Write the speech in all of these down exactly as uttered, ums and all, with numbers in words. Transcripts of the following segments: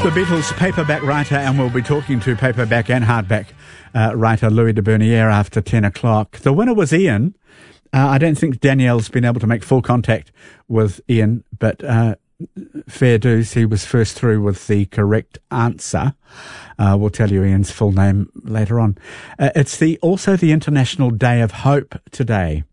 The Beatles paperback writer, and we'll be talking to paperback and hardback uh, writer Louis de Bernier after ten o'clock. The winner was Ian. Uh, I don't think Danielle's been able to make full contact with Ian, but uh, fair dues, he was first through with the correct answer. Uh, we'll tell you Ian's full name later on. Uh, it's the also the International Day of Hope today,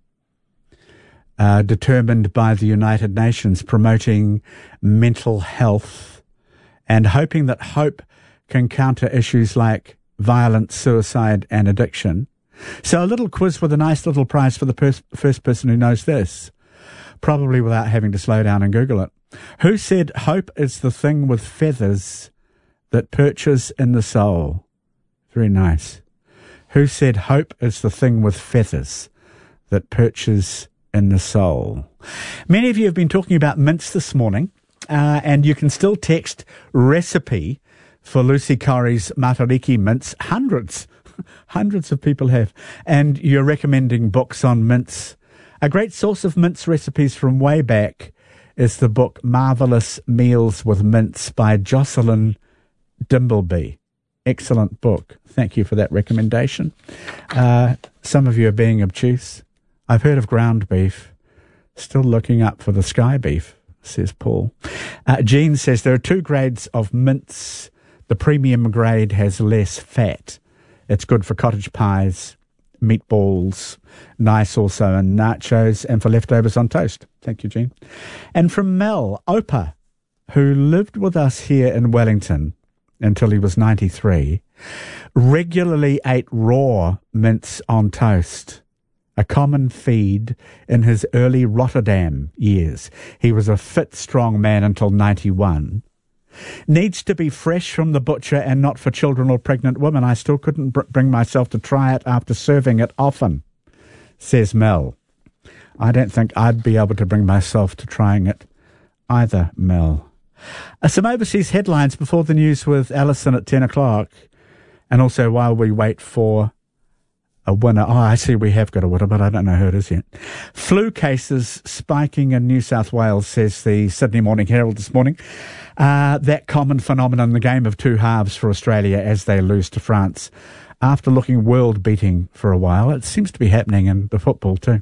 uh, determined by the United Nations, promoting mental health and hoping that hope can counter issues like violence, suicide, and addiction. So a little quiz with a nice little prize for the pers- first person who knows this, probably without having to slow down and Google it. Who said hope is the thing with feathers that perches in the soul? Very nice. Who said hope is the thing with feathers that perches in the soul? Many of you have been talking about mince this morning. Uh, and you can still text recipe for Lucy Corrie's Matariki mince. Hundreds, hundreds of people have. And you're recommending books on mince. A great source of mince recipes from way back is the book Marvellous Meals with Mince by Jocelyn Dimbleby. Excellent book. Thank you for that recommendation. Uh, some of you are being obtuse. I've heard of ground beef. Still looking up for the sky beef, says Paul. Uh, Jean says there are two grades of mince. The premium grade has less fat. It's good for cottage pies, meatballs, nice also in nachos and for leftovers on toast. Thank you, Jean. And from Mel, Opa, who lived with us here in Wellington until he was ninety-three, regularly ate raw mince on toast, a common feed in his early Rotterdam years. He was a fit, strong man until ninety-one. Needs to be fresh from the butcher and not for children or pregnant women. I still couldn't br- bring myself to try it after serving it often, says Mel. I don't think I'd be able to bring myself to trying it either, Mel. Uh, some overseas headlines before the news with Alison at ten o'clock, and also while we wait for a winner. Oh, I see we have got a winner, but I don't know who it is yet. Flu cases spiking in New South Wales, says the Sydney Morning Herald this morning. Uh, that common phenomenon, the game of two halves for Australia as they lose to France. After looking world-beating for a while, it seems to be happening in the football too.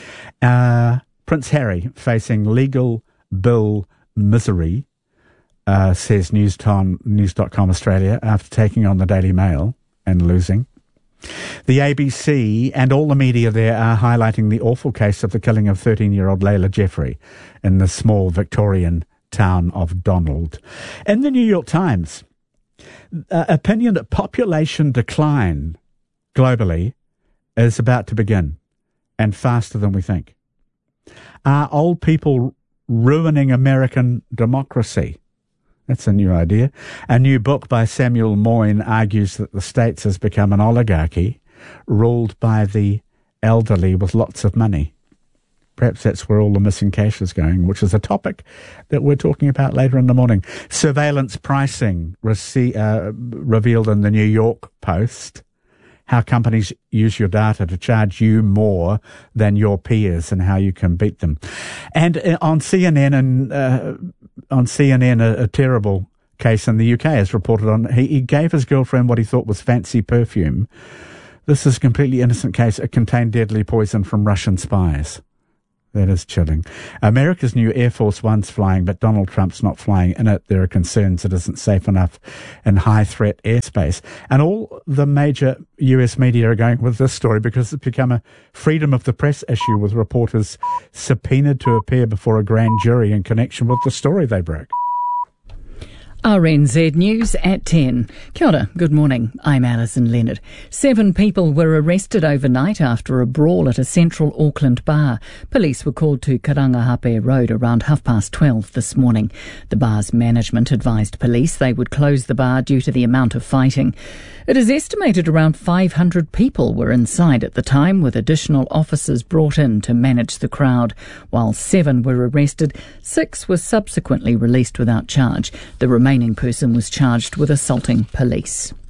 Uh, Prince Harry facing legal bill misery, uh, says news dot com Australia, after taking on the Daily Mail and losing. The A B C and all the media there are highlighting the awful case of the killing of thirteen-year-old Layla Jeffrey in the small Victorian town of Donald. In the New York Times, uh, opinion that population decline globally is about to begin, and faster than we think. Are old people ruining American democracy? That's a new idea. A new book by Samuel Moyne argues that the States has become an oligarchy ruled by the elderly with lots of money. Perhaps that's where all the missing cash is going, which is a topic that we're talking about later in the morning. Surveillance pricing rece- uh, revealed in the New York Post. How companies use your data to charge you more than your peers and how you can beat them. And uh, on C N N, and uh, on C N N, a, a terrible case in the U K is reported on. He, he gave his girlfriend what he thought was fancy perfume. This is a completely innocent case. It contained deadly poison from Russian spies. That is chilling. America's new Air Force One's flying, but Donald Trump's not flying in it. There are concerns it isn't safe enough in high-threat airspace. And all the major U S media are going with this story because it's become a freedom of the press issue, with reporters subpoenaed to appear before a grand jury in connection with the story they broke. R N Z News at ten. Kia ora, good morning. I'm Alison Leonard. Seven people were arrested overnight after a brawl at a central Auckland bar. Police were called to Karangahape Road around half past twelve this morning. The bar's management advised police they would close the bar due to the amount of fighting. It is estimated around five hundred people were inside at the time, with additional officers brought in to manage the crowd. While seven were arrested, six were subsequently released without charge. The remaining person was charged with assaulting police.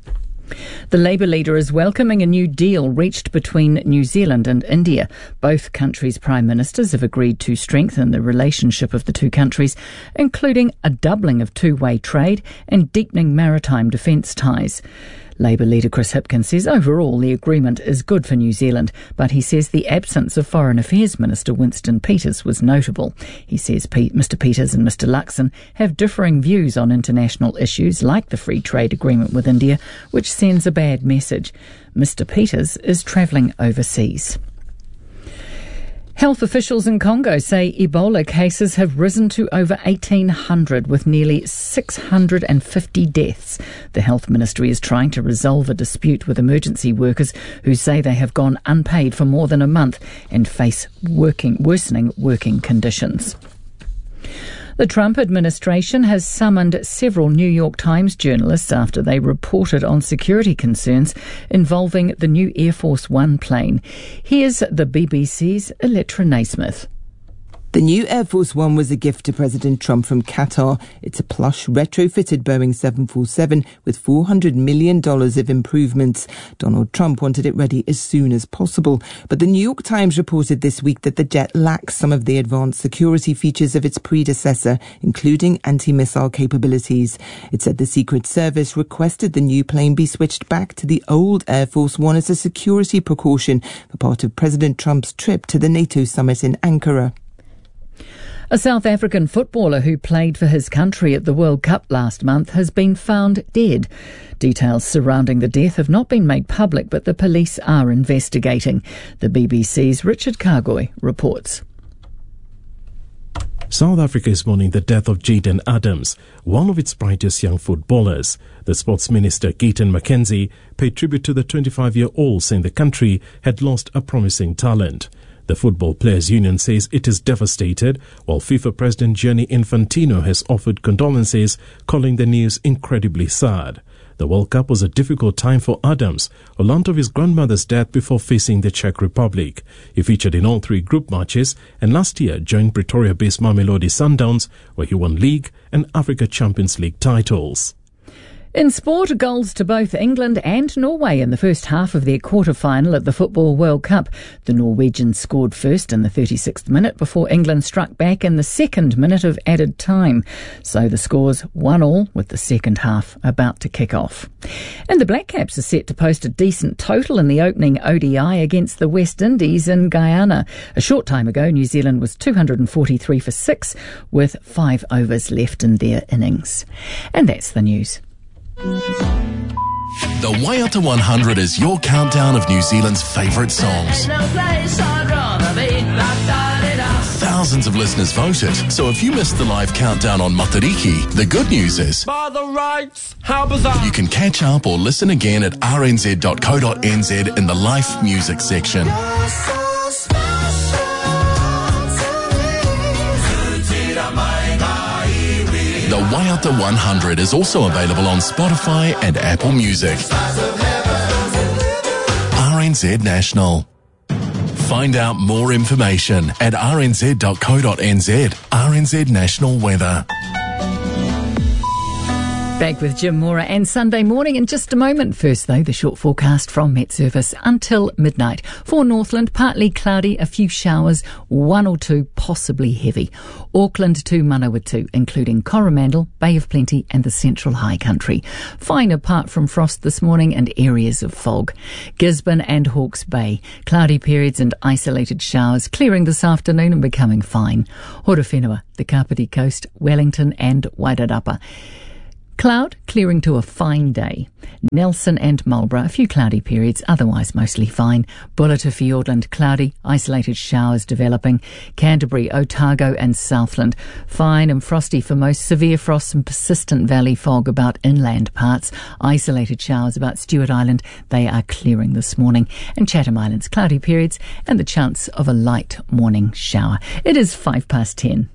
The Labour leader is welcoming a new deal reached between New Zealand and India. Both countries' prime ministers have agreed to strengthen the relationship of the two countries, including a doubling of two-way trade and deepening maritime defence ties. Labour leader Chris Hipkins says overall the agreement is good for New Zealand, but he says the absence of Foreign Affairs Minister Winston Peters was notable. He says P- Mr Peters and Mr Luxon have differing views on international issues like the free trade agreement with India, which sends a bad message. Mr Peters is travelling overseas. Health officials in Congo say Ebola cases have risen to over eighteen hundred, with nearly six hundred fifty deaths. The Health Ministry is trying to resolve a dispute with emergency workers who say they have gone unpaid for more than a month and face working, worsening working conditions. The Trump administration has summoned several New York Times journalists after they reported on security concerns involving the new Air Force One plane. Here's the B B C's Electra Naismith. The new Air Force One was a gift to President Trump from Qatar. It's a plush, retrofitted Boeing seven forty-seven with four hundred million dollars of improvements. Donald Trump wanted it ready as soon as possible. But the New York Times reported this week that the jet lacks some of the advanced security features of its predecessor, including anti-missile capabilities. It said the Secret Service requested the new plane be switched back to the old Air Force One as a security precaution for part of President Trump's trip to the NATO summit in Ankara. A South African footballer who played for his country at the World Cup last month has been found dead. Details surrounding the death have not been made public, but the police are investigating. The B B C's Richard Cargoy reports. South Africa is mourning the death of Jayden Adams, one of its brightest young footballers. The Sports Minister, Gayton McKenzie, paid tribute to the twenty-five-year-old, saying the country had lost a promising talent. The Football Players Union says it is devastated, while FIFA President Gianni Infantino has offered condolences, calling the news incredibly sad. The World Cup was a difficult time for Adams, who learnt of his grandmother's death before facing the Czech Republic. He featured in all three group matches and last year joined Pretoria-based Mamelodi Sundowns, where he won League and Africa Champions League titles. In sport, goals to both England and Norway in the first half of their quarter-final at the Football World Cup. The Norwegians scored first in the thirty-sixth minute before England struck back in the second minute of added time. So the scores one all with the second half about to kick off. And the Black Caps are set to post a decent total in the opening O D I against the West Indies in Guyana. A short time ago, New Zealand was two hundred forty-three for six with five overs left in their innings. And that's the news. The Waiata one hundred is your countdown of New Zealand's favourite songs. Thousands of listeners voted, so if you missed the live countdown on Matariki, the good news is by the rights, how bizarre. You can catch up or listen again at r n z dot co dot n z in the Life Music section. The Waiata one hundred is also available on Spotify and Apple Music. R N Z National. Find out more information at r n z dot co dot n z. R N Z National Weather. Back with Jim Mora and Sunday morning in just a moment. First, though, the short forecast from Met Service until midnight. For Northland, partly cloudy, a few showers, one or two possibly heavy. Auckland to Manawatu, including Coromandel, Bay of Plenty and the Central High Country. Fine apart from frost this morning and areas of fog. Gisborne and Hawke's Bay, cloudy periods and isolated showers, clearing this afternoon and becoming fine. Horowhenua, the Kapiti Coast, Wellington and Wairarapa. Cloud, clearing to a fine day. Nelson and Marlborough, a few cloudy periods, otherwise mostly fine. Bulla to Fiordland, cloudy, isolated showers developing. Canterbury, Otago and Southland, fine and frosty for most. Severe frost and persistent valley fog about inland parts. Isolated showers about Stewart Island, they are clearing this morning. And Chatham Islands, cloudy periods and the chance of a light morning shower. It is five past ten.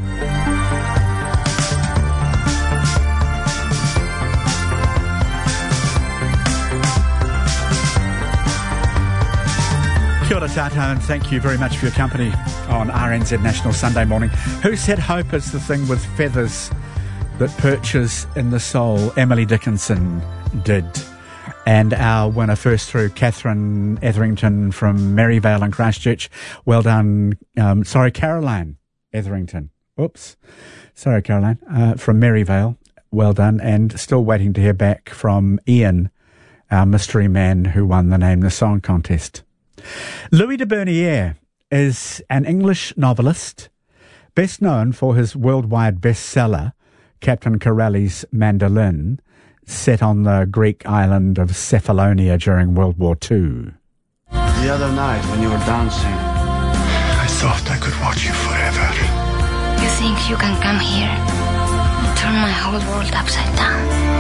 Kia ora tātou, and thank you very much for your company on R N Z National Sunday morning. Who said hope is the thing with feathers that perches in the soul? Emily Dickinson did. And our winner first through, Catherine Etherington from Maryvale in Christchurch. Well done. Um, sorry, Caroline Etherington. Oops. Sorry, Caroline. Uh, from Maryvale. Well done. And still waiting to hear back from Ian, our mystery man who won the Name the Song contest. Louis de Bernières is an English novelist, best known for his worldwide bestseller, Captain Corelli's Mandolin, set on the Greek island of Cephalonia during World War Two. The other night when you were dancing, I thought I could watch you forever. You think you can come here and turn my whole world upside down?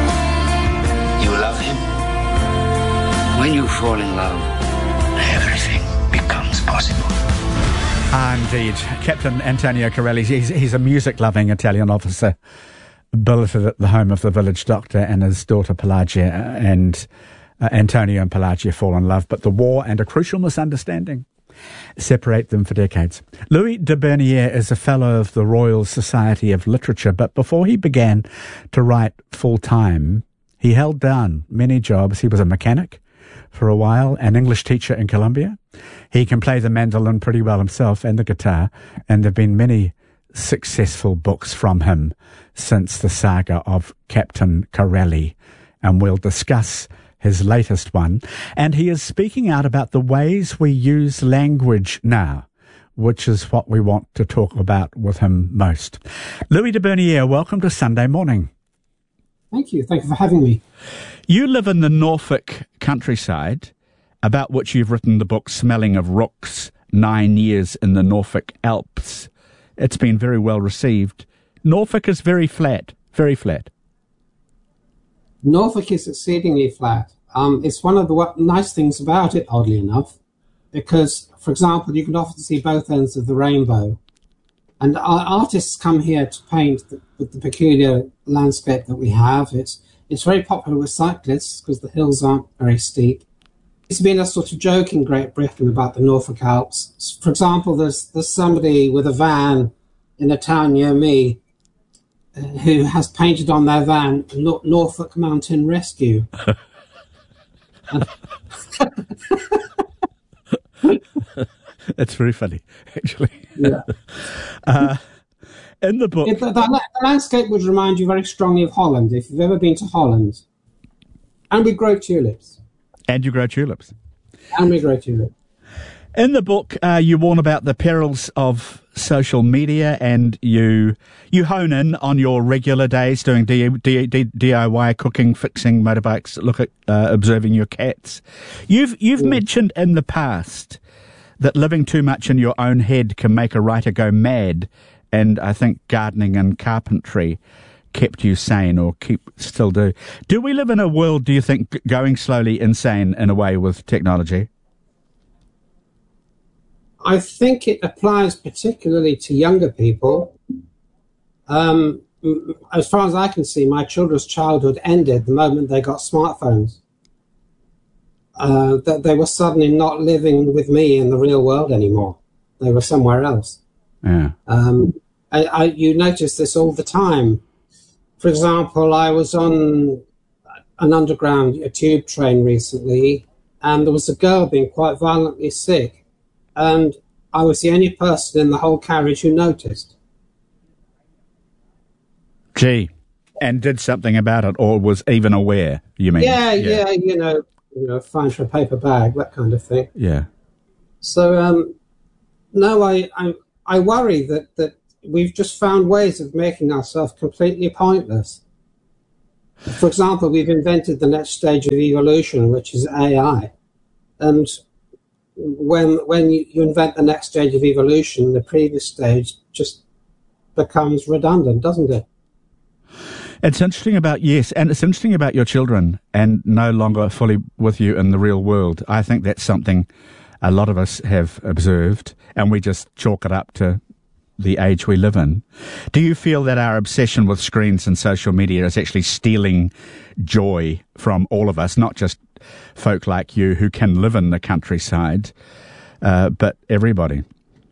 you love him. When you fall in love, everything becomes possible. Ah, indeed. Captain Antonio Corelli, he's, he's a music-loving Italian officer, billeted at the home of the village doctor and his daughter Pelagia, and uh, Antonio and Pelagia fall in love, but the war and a crucial misunderstanding separate them for decades. Louis de Bernières is a fellow of the Royal Society of Literature, but before he began to write full-time, he held down many jobs. He was a mechanic for a while, an English teacher in Colombia. He can play the mandolin pretty well himself and the guitar, and there have been many successful books from him since the saga of Captain Corelli, and we'll discuss his latest one. And he is speaking out about the ways we use language now, which is what we want to talk about with him most. Louis de Bernières, welcome to Sunday Morning. Thank you. Thank you for having me. You live in the Norfolk countryside, about which you've written the book Smelling of Rooks, Nine Years in the Norfolk Alps. It's been very well received. Norfolk is very flat, very flat. Norfolk is exceedingly flat. Um, it's one of the w- nice things about it, oddly enough, because, for example, you can often see both ends of the rainbow. And our artists come here to paint the, with the peculiar landscape that we have. It's it's very popular with cyclists because the hills aren't very steep. It's been a sort of joke in Great Britain about the Norfolk Alps. For example, there's there's somebody with a van in a town near me uh, who has painted on their van Nor- Norfolk Mountain Rescue. It's very funny, actually. Yeah. uh, in the book... Yeah, the, the, the landscape would remind you very strongly of Holland, if you've ever been to Holland. And we grow tulips. And you grow tulips. And we grow tulips. In the book, uh, you warn about the perils of social media, and you you hone in on your regular days doing D, D, D, D I Y cooking, fixing motorbikes, look at uh, observing your cats. You've you've yeah. mentioned in the past that living too much in your own head can make a writer go mad, and I think gardening and carpentry kept you sane, or keep still do. Do we live in a world, do you think, going slowly insane in a way with technology? I think it applies particularly to younger people. Um, as far as I can see, my children's childhood ended the moment they got smartphones. Uh, that they were suddenly not living with me in the real world anymore. They were somewhere else. Yeah. Um, I, I, you notice this all the time. For example, I was on an underground a tube train recently, and there was a girl being quite violently sick, and I was the only person in the whole carriage who noticed. Gee, and did something about it, or was even aware, you mean? Yeah, yeah, yeah you know, you know, fine for a paper bag, that kind of thing. Yeah. So, um, no, I, I, I worry that, that we've just found ways of making ourselves completely pointless. For example, we've invented the next stage of evolution, which is A I. And when when you, you invent the next stage of evolution, the previous stage just becomes redundant, doesn't it? It's interesting about, yes, and it's interesting about your children and no longer fully with you in the real world. I think that's something a lot of us have observed, and we just chalk it up to the age we live in. Do you feel that our obsession with screens and social media is actually stealing joy from all of us, not just folk like you who can live in the countryside, uh, but everybody?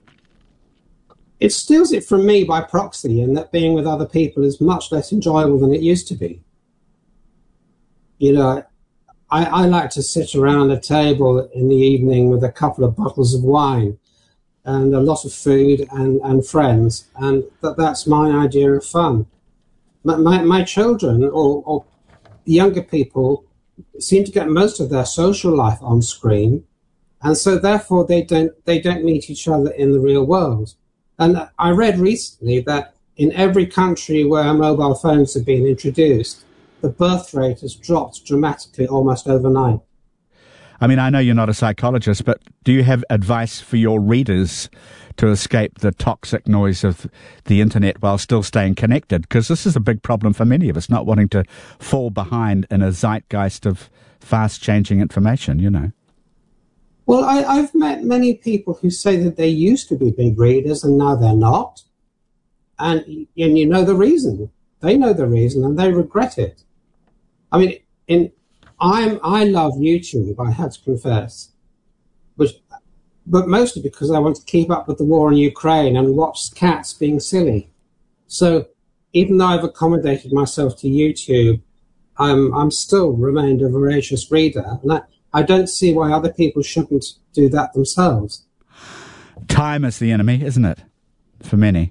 It steals it from me by proxy, in that being with other people is much less enjoyable than it used to be. You know, I, I like to sit around a table in the evening with a couple of bottles of wine and a lot of food and, and friends, and that, that's my idea of fun. My, my, my children or, or younger people seem to get most of their social life on screen, and so therefore they don't they don't meet each other in the real world. And I read recently that in every country where mobile phones have been introduced, the birth rate has dropped dramatically almost overnight. I mean, I know you're not a psychologist, but do you have advice for your readers to escape the toxic noise of the internet while still staying connected? Because this is a big problem for many of us, not wanting to fall behind in a zeitgeist of fast-changing information, you know. Well, I, I've met many people who say that they used to be big readers and now they're not. And, and you know the reason. They know the reason and they regret it. I mean, in I'm I love YouTube, I had to confess, but but mostly because I want to keep up with the war in Ukraine and watch cats being silly. So even though I've accommodated myself to YouTube, I'm I'm still remained a voracious reader, and I, I don't see why other people shouldn't do that themselves. Time is the enemy, isn't it, for many?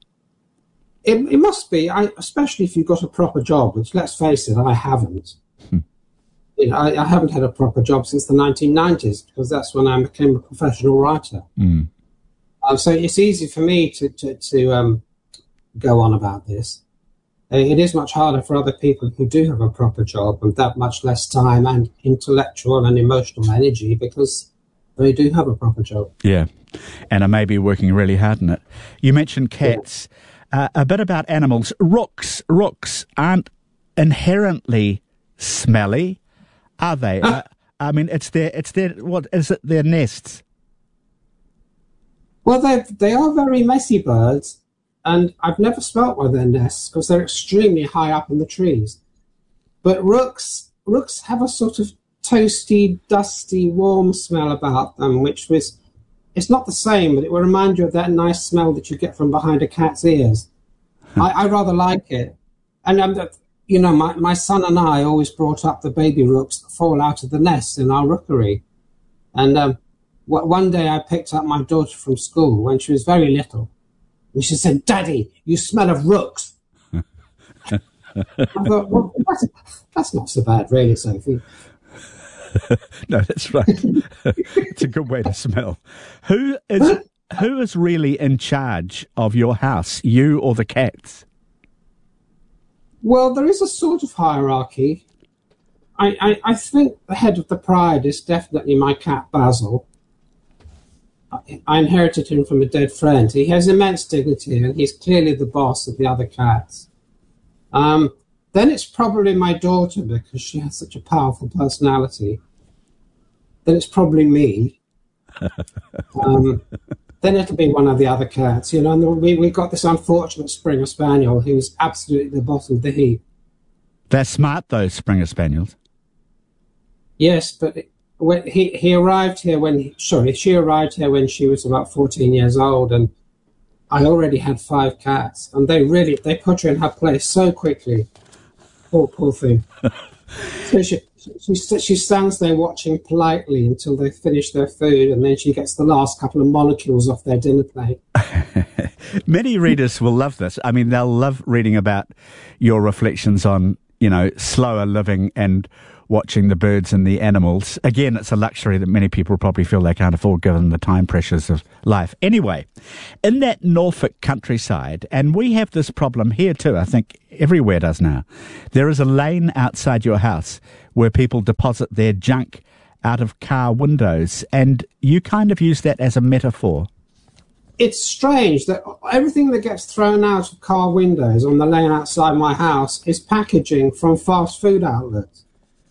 It, it must be, I, especially if you've got a proper job, which, let's face it, I haven't. Hmm. You know, I, I haven't had a proper job since the nineteen nineties, because that's when I became a professional writer. Mm. Um, so it's easy for me to, to, to um, go on about this. It is much harder for other people who do have a proper job with that much less time and intellectual and emotional energy, because they do have a proper job. Yeah, and I may be working really hard on it. You mentioned cats. Yeah. Uh, a bit about animals. Rooks. Rooks aren't inherently smelly, are they? uh, I mean, it's their, it's their, what is it, their nests? Well, they they are very messy birds, and I've never smelt one of their nests because they're extremely high up in the trees. But rooks, rooks have a sort of toasty, dusty, warm smell about them, which was, it's not the same, but it will remind you of that nice smell that you get from behind a cat's ears. I, I rather like it. And, um, you know, my, my son and I always brought up the baby rooks that fall out of the nest in our rookery. And um, w- one day I picked up my daughter from school when she was very little. And she said, "Daddy, you smell of rooks." I thought, well, that's, that's not so bad, really, Sophie. No, that's right. It's a good way to smell. Who is who is really in charge of your house, you or the cats? Well, there is a sort of hierarchy. I, I, I think the head of the pride is definitely my cat, Basil. I, I inherited him from a dead friend. He has immense dignity, and he's clearly the boss of the other cats. Um, Then it's probably my daughter, because she has such a powerful personality. Then it's probably me. um, then it'll be one of the other cats. You know, and we, we've got this unfortunate Springer Spaniel who's absolutely at the bottom of the heap. They're smart, those Springer Spaniels. Yes, but it, when he, he arrived here when... He, sorry, she arrived here when she was about fourteen years old, and I already had five cats. And they really... They put her in her place so quickly. Poor, poor thing. So she, she she stands there watching politely until they finish their food, and then she gets the last couple of molecules off their dinner plate. Many readers will love this. I mean, they'll love reading about your reflections on, you know, slower living and watching the birds and the animals. Again, it's a luxury that many people probably feel they can't afford given the time pressures of life. Anyway, in that Norfolk countryside, and we have this problem here too, I think everywhere does now, there is a lane outside your house where people deposit their junk out of car windows, and you kind of use that as a metaphor. It's strange that everything that gets thrown out of car windows on the lane outside my house is packaging from fast food outlets.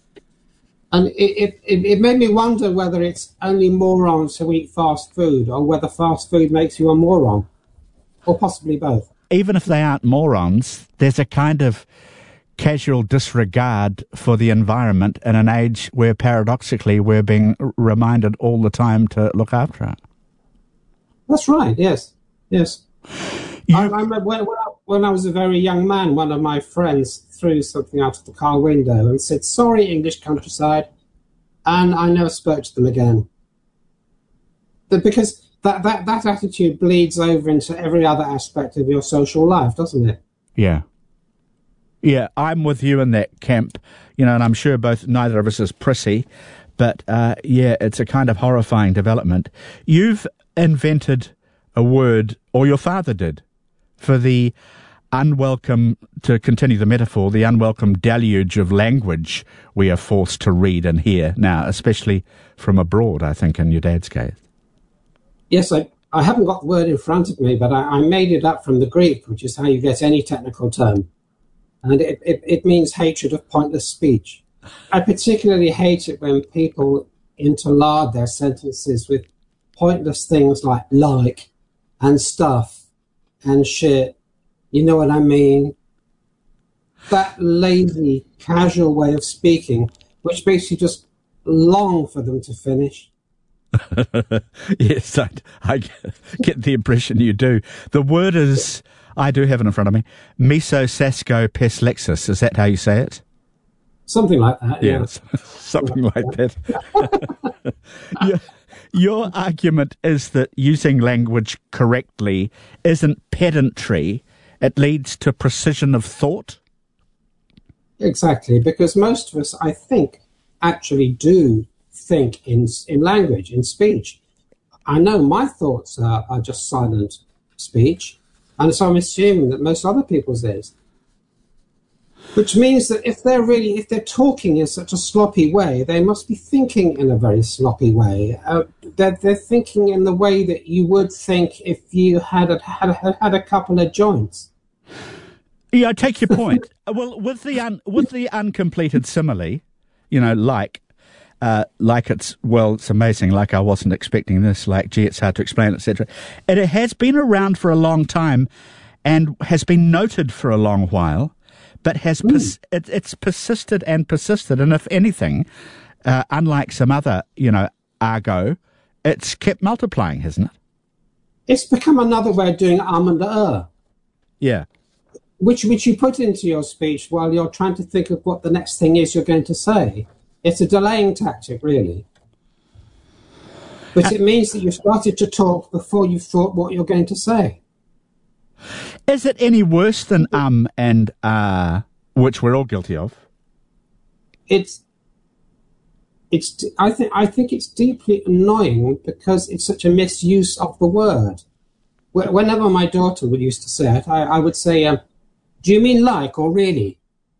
And it, it, it made me wonder whether it's only morons who eat fast food, or whether fast food makes you a moron, or possibly both. Even if they aren't morons, there's a kind of casual disregard for the environment in an age where, paradoxically, we're being reminded all the time to look after it. That's right, yes, yes. You... I, I remember when, when, I, when I was a very young man, one of my friends threw something out of the car window and said, "Sorry, English countryside, and I never spoke to them again. But because that, that, that attitude bleeds over into every other aspect of your social life, doesn't it? Yeah. Yeah, I'm with you in that camp, you know, and I'm sure both neither of us is prissy, but uh, yeah, it's a kind of horrifying development. You've invented a word, or your father did, for the unwelcome, to continue the metaphor, the unwelcome deluge of language we are forced to read and hear now, especially from abroad, I think, in your dad's case. Yes, I, I haven't got the word in front of me, but I, I made it up from the Greek, which is how you get any technical term. And it, it, it means hatred of pointless speech. I particularly hate it when people interlard their sentences with pointless things like like and stuff and shit. You know what I mean? That lazy, casual way of speaking, which makes you just long for them to finish. Yes, I, I get the impression you do. The word is, I do have it in front of me, mesosaskopes. Is that how you say it? Something like that, yeah. Yes, something like that. your, your argument is that using language correctly isn't pedantry, it leads to precision of thought? Exactly, because most of us, I think, actually do think in in language, in speech. I know my thoughts are, are just silent speech, and so I'm assuming that most other people's is. Which means that if they're really, if they're talking in such a sloppy way, they must be thinking in a very sloppy way. Uh, they're, they're thinking in the way that you would think if you had a, had a, had a couple of joints. Yeah, I take your point. Well, with the un, with the uncompleted simile, you know, like, uh, like it's, well, it's amazing, like I wasn't expecting this, like, gee, it's hard to explain, et cetera. It has been around for a long time and has been noted for a long while, but has pers- it, it's persisted and persisted. And if anything, uh, unlike some other, you know, argot, it's kept multiplying, hasn't it? It's become another way of doing um and er. Yeah. Which which you put into your speech while you're trying to think of what the next thing is you're going to say. It's a delaying tactic, really. But uh, it means that you started to talk before you thought what you're going to say. Is it any worse than um and uh, which we're all guilty of? It's, it's. I think. I think it's deeply annoying because it's such a misuse of the word. Whenever my daughter would used to say it, I, I would say, um, "Do you mean like or really?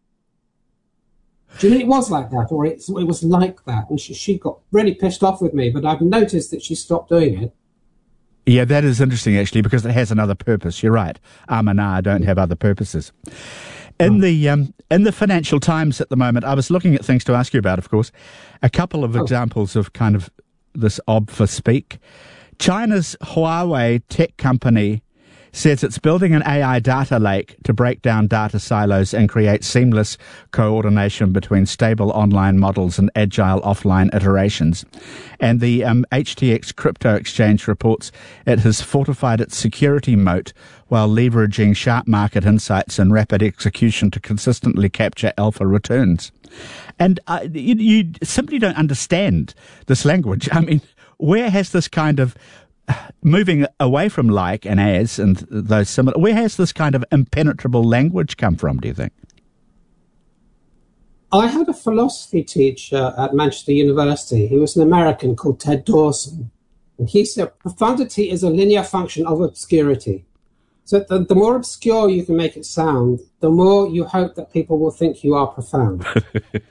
Do you mean it was like that or it, it was like that?" And she, she got really pissed off with me. But I've noticed that she stopped doing it. Yeah, that is interesting, actually, because it has another purpose. You're right. Um and ah don't have other purposes. In oh. the um, in the Financial Times at the moment, I was looking at things to ask you about, of course, a couple of oh. examples of kind of this ob for speak. China's Huawei tech company says it's building an A I data lake to break down data silos and create seamless coordination between stable online models and agile offline iterations. And the um, H T X crypto exchange reports it has fortified its security moat while leveraging sharp market insights and rapid execution to consistently capture alpha returns. And uh, you, you simply don't understand this language. I mean, where has this kind of moving away from like and as and those similar, where has this kind of impenetrable language come from, do you think? I had a philosophy teacher at Manchester University. He was an American called Ted Dawson. And he said profundity is a linear function of obscurity. So the, the more obscure you can make it sound, the more you hope that people will think you are profound.